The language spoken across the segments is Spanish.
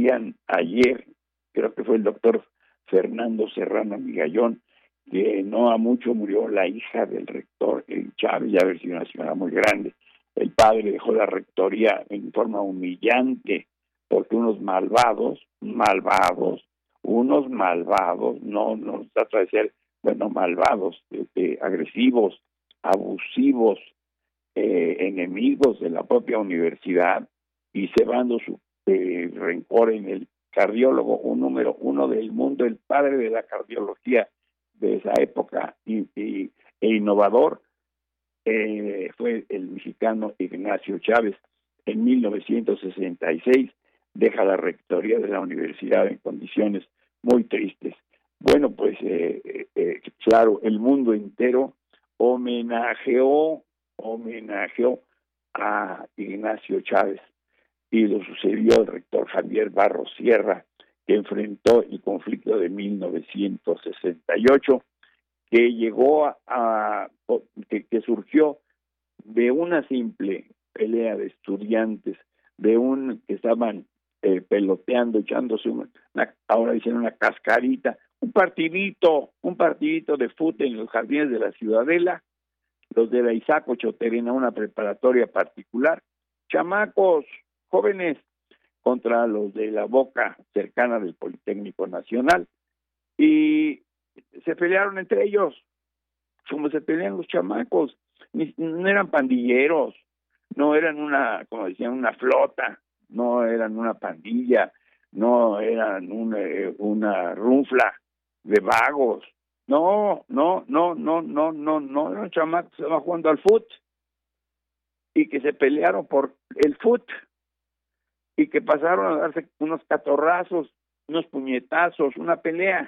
decían ayer, creo que fue el doctor Fernando Serrano Migallón, que no a mucho murió la hija del rector Chávez, ya haber sido una señora muy grande. El padre dejó la rectoría en forma humillante, porque unos malvados, no trata de ser, bueno, malvados, agresivos, abusivos, enemigos de la propia universidad, y cebando su rencor en el cardiólogo, un número uno del mundo, el padre de la cardiología de esa época e innovador, fue el mexicano Ignacio Chávez. En 1966 deja la rectoría de la universidad en condiciones muy tristes. Bueno, pues claro, el mundo entero homenajeó a Ignacio Chávez, y lo sucedió el rector Javier Barros Sierra, que enfrentó el conflicto de 1968, que llegó que surgió de una simple pelea de estudiantes, que estaban peloteando, echándose ahora dicen una cascarita, un partidito de fútbol en los jardines de la Ciudadela, los de la Isaac Ochoterena, una preparatoria particular, chamacos, jóvenes, contra los de la Boca, cercana del Politécnico Nacional, y se pelearon entre ellos, como se pelean los chamacos. No eran pandilleros, no eran como decían, una flota, no eran una pandilla, no eran una runfla de vagos, no, eran chamacos que estaban jugando al fut, y que se pelearon por el fut, y que pasaron a darse unos catorrazos, unos puñetazos, una pelea,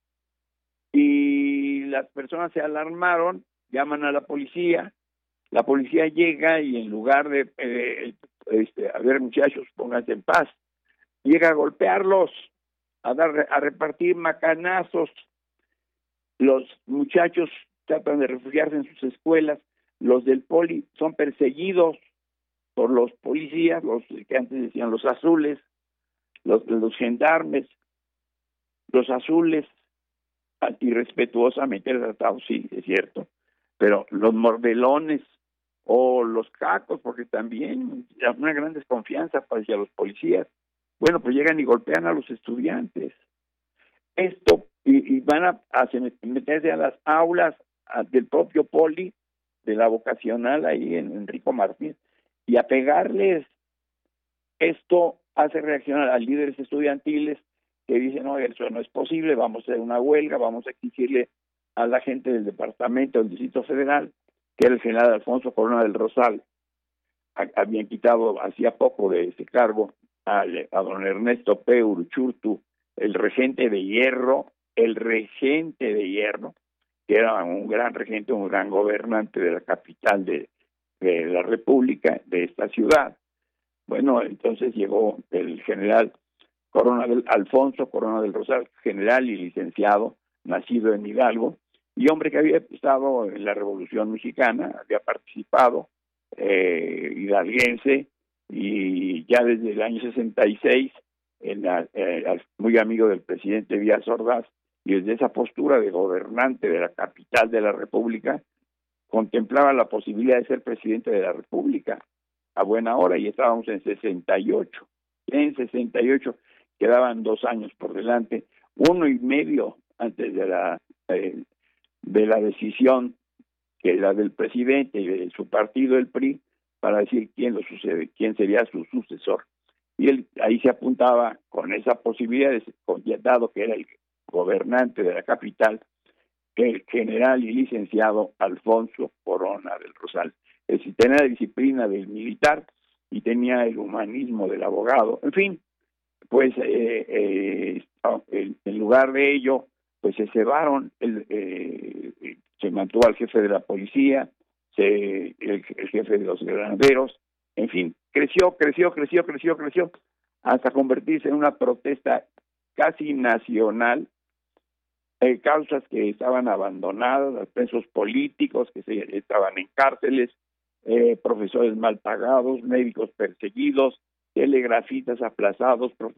y las personas se alarmaron, llaman a la policía llega, y en lugar de a ver, muchachos, pónganse en paz, llega a golpearlos, a repartir macanazos. Los muchachos tratan de refugiarse en sus escuelas, los del poli son perseguidos por los policías, los que antes decían los azules, los gendarmes, los azules, antirrespetuosamente tratados, sí, es cierto, pero los mordelones o los cacos, porque también una gran desconfianza hacia los policías. Bueno, pues llegan y golpean a los estudiantes. Esto, y van a meterse a las aulas del propio poli, de la vocacional ahí en Enrico Martínez, y a pegarles. Esto hace reaccionar a líderes estudiantiles que dicen, no, eso no es posible, vamos a hacer una huelga, vamos a exigirle a la gente del departamento del Distrito Federal, que era el general Alfonso Corona del Rosal, habían quitado hacía poco de ese cargo a don Ernesto P. Uruchurtu, el regente de hierro, que era un gran regente, un gran gobernante de la capital de la República, de esta ciudad. Bueno, entonces llegó el general Alfonso Corona del Rosal, general y licenciado, nacido en Hidalgo, y hombre que había estado en la Revolución Mexicana, había participado, hidalguense, y ya desde el año 66, muy amigo del presidente Díaz Ordaz, y desde esa postura de gobernante de la capital de la República, contemplaba la posibilidad de ser presidente de la República a buena hora, y estábamos en 68. En 68 quedaban 2 años por delante, 1 y medio antes de la decisión, que era del presidente y de su partido, el PRI, para decir quién sería su sucesor. Y él ahí se apuntaba con esa posibilidad, dado que era el gobernante de la capital, el general y licenciado Alfonso Corona del Rosal. Es decir, tenía la disciplina del militar y tenía el humanismo del abogado. En fin, pues en lugar de ello, pues se cebaron, se mantuvo al jefe de la policía, el jefe de los granaderos, en fin, creció, hasta convertirse en una protesta casi nacional, causas que estaban abandonadas, los presos políticos que estaban en cárceles, profesores mal pagados, médicos perseguidos, telegrafistas aplazados,